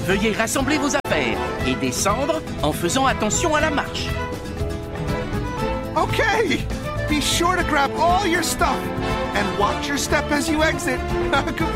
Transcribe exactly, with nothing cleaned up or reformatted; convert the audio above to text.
Veuillez rassembler vos affaires et descendre en faisant attention à la marche. Okay, be sure to grab all your stuff and watch your step as you exit. Goodbye.